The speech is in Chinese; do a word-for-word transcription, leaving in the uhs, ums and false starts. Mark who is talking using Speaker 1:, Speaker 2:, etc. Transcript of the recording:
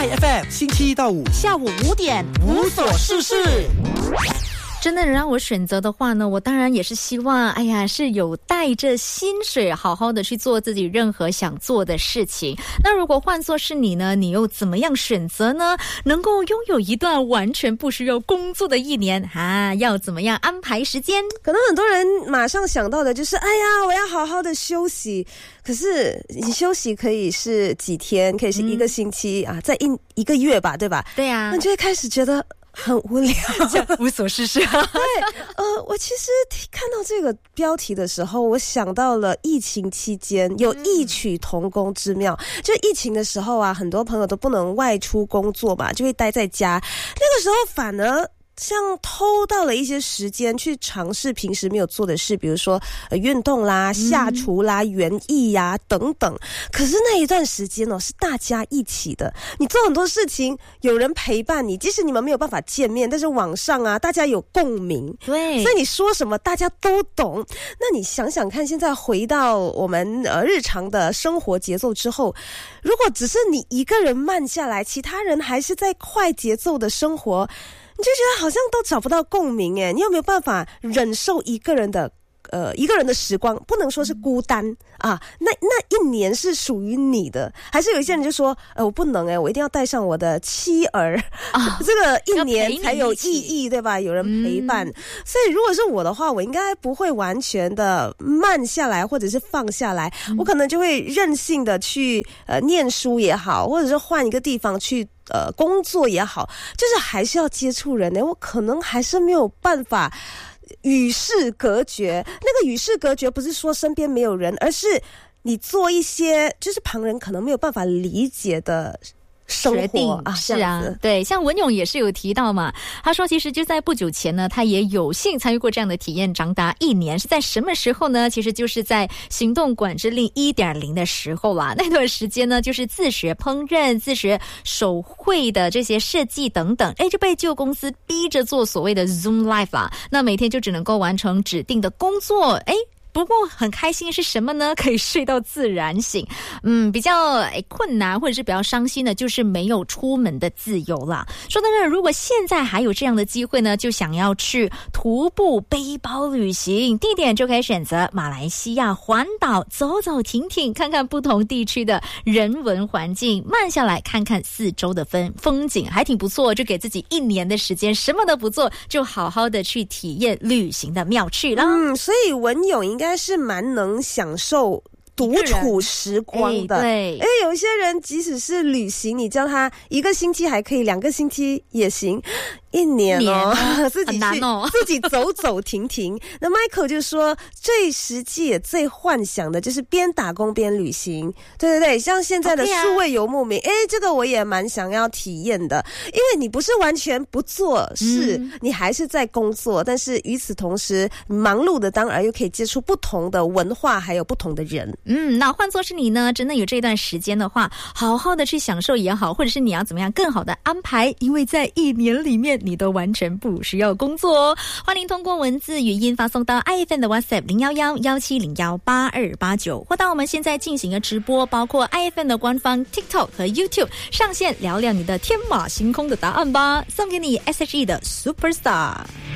Speaker 1: I F M 星期一到五
Speaker 2: 下午五点
Speaker 1: 无所事事。
Speaker 2: 真的让我选择的话呢，我当然也是希望，哎呀，是有带着薪水好好的去做自己任何想做的事情。那如果换作是你呢，你又怎么样选择呢？能够拥有一段完全不需要工作的一年啊，要怎么样安排时间？
Speaker 3: 可能很多人马上想到的就是，哎呀，我要好好的休息。可是你休息可以是几天，可以是一个星期、嗯、啊，在一一个月吧，对吧？
Speaker 2: 对啊，
Speaker 3: 那就会开始觉得很无聊，
Speaker 2: 无所事事。
Speaker 3: 对，呃，我其实看到这个标题的时候，我想到了疫情期间有异曲同工之妙。嗯、就疫情的时候啊，很多朋友都不能外出工作嘛，就会待在家。那个时候反而像偷到了一些时间去尝试平时没有做的事，比如说呃运动啦、下厨啦、园艺呀等等。可是那一段时间哦，是大家一起的，你做很多事情，有人陪伴你，即使你们没有办法见面，但是网上啊，大家有共鸣，
Speaker 2: 对，
Speaker 3: 所以你说什么大家都懂。那你想想看，现在回到我们呃日常的生活节奏之后，如果只是你一个人慢下来，其他人还是在快节奏的生活，你就觉得好像都找不到共鸣诶，你有没有办法忍受一个人的呃一个人的时光？不能说是孤单、嗯、啊，那那一年是属于你的。还是有一些人就说，呃，我不能诶，我一定要带上我的妻儿啊，这个一年才有意义，对吧？有人陪伴、嗯。所以如果是我的话，我应该不会完全的慢下来，或者是放下来，嗯、我可能就会任性的去呃念书也好，或者是换一个地方去。呃，工作也好，就是还是要接触人呢。我可能还是没有办法与世隔绝。那个与世隔绝不是说身边没有人，而是你做一些就是旁人可能没有办法理解的生活啊，
Speaker 2: 是啊，对，像文勇也是有提到嘛，他说其实就在不久前呢，他也有幸参与过这样的体验，长达一年。是在什么时候呢？其实就是在行动管制令 一点零 的时候啦。那段时间呢，就是自学烹饪、自学手绘的这些设计等等，哎，就被旧公司逼着做所谓的 Zoom Live 啦。那每天就只能够完成指定的工作，哎。不过很开心是什么呢？可以睡到自然醒。嗯，比较诶困难或者是比较伤心的，就是没有出门的自由啦。说到这，如果现在还有这样的机会呢，就想要去徒步背包旅行，地点就可以选择马来西亚环岛，走走停停，看看不同地区的人文环境，慢下来看看四周的风风景，还挺不错。就给自己一年的时间，什么都不做，就好好的去体验旅行的妙趣啦。
Speaker 3: 嗯，所以文勇应该应该是蛮能享受独处时光的。
Speaker 2: 对，
Speaker 3: 因为有一些人即使是旅行，你叫他一个星期还可以，两个星期也行，一年哦，年自己去、哦、自己走走停停。那 Michael 就说，最实际也最幻想的就是边打工边旅行。对对对，像现在的数位游牧民，哎、okay 啊，这个我也蛮想要体验的。因为你不是完全不做事、嗯，你还是在工作，但是与此同时，忙碌的当然又可以接触不同的文化，还有不同的人。
Speaker 2: 嗯，那换作是你呢，真的有这段时间的话，好好的去享受也好，或者是你要怎么样更好的安排，因为在一年里面你都完全不需要工作哦。欢迎通过文字语音发送到 I F M 的 WhatsApp 零一一一七零一八二八九，或到我们现在进行的直播，包括 I F M 的官方 TikTok 和 YouTube 上线聊聊你的天马行空的答案吧，送给你 S H E 的 Superstar。